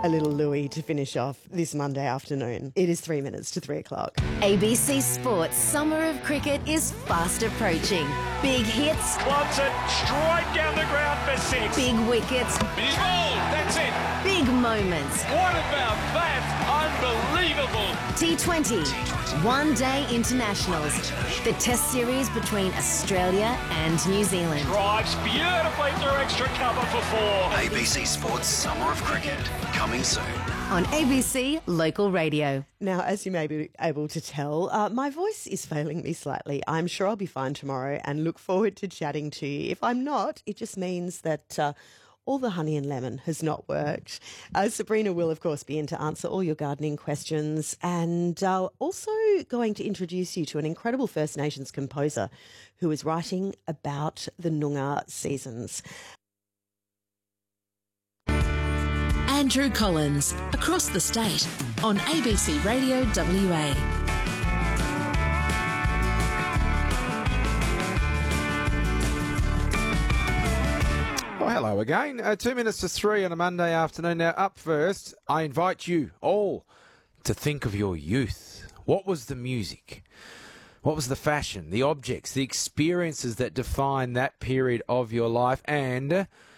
a little Louis to finish off this Monday afternoon. It is 3 minutes to 3 o'clock. ABC Sports Summer of Cricket is fast approaching. Big hits. Wants it straight down the ground for 6. Big wickets. He's bowled. That's it. Big moments. What about that? Unbelievable. T20. One-day internationals. The test series between Australia and New Zealand. Drives beautifully through extra cover for 4. ABC Sports Summer of Cricket, coming soon. On ABC Local Radio. Now, as you may be able to tell, my voice is failing me slightly. I'm sure I'll be fine tomorrow and look forward to chatting to you. If I'm not, it just means that all the honey and lemon has not worked. Sabrina will, of course, be in to answer all your gardening questions, and also going to introduce you to an incredible First Nations composer who is writing about the Noongar seasons. Andrew Collins, across the state, on ABC Radio WA. Well, hello again. 2 minutes to 3 on a Monday afternoon. Now, up first, I invite you all to think of your youth. What was the music? What was the fashion, the objects, the experiences that define that period of your life? And